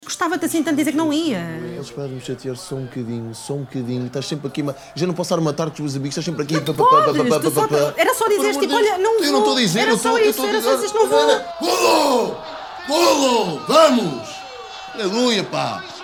Gostava-te assim tanto dizer que não ia. Eles podem me chatear só um bocadinho. Estás sempre aqui, já não posso matar com os meus amigos, estás sempre aqui. Era só dizeres, tipo, olha, não vou. Eu não estou a dizer, era só isso, era só dizer, não vou. Golo! Vamos! Aleluia, pá!